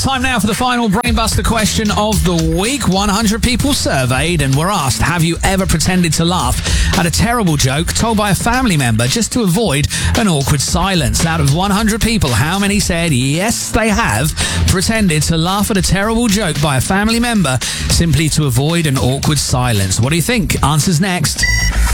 Time now for the final Brainbuster question of the week. 100 people surveyed and were asked, have you ever pretended to laugh at a terrible joke told by a family member just to avoid an awkward silence? Out of 100 people, how many said yes, they have pretended to laugh at a terrible joke by a family member simply to avoid an awkward silence? What do you think? Answers next.